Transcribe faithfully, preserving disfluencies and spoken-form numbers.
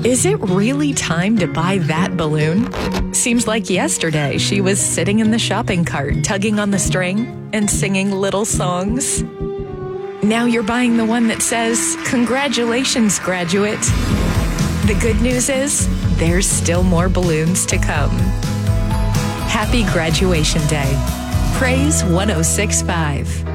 Is it really time to buy that balloon? Seems like yesterday she was sitting in the shopping cart, tugging on the string and singing little songs. Now you're buying the one that says, "Congratulations, graduate." The good news is, there's still more balloons to come. Happy graduation day. Praise one oh six point five.